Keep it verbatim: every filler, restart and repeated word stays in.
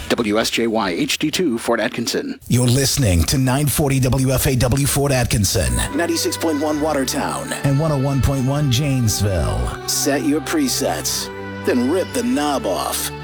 W S J Y H D two Fort Atkinson. You're listening to nine forty W F A W Fort Atkinson, ninety-six point one Watertown, and one oh one point one Janesville. Set your presets, then rip the knob off.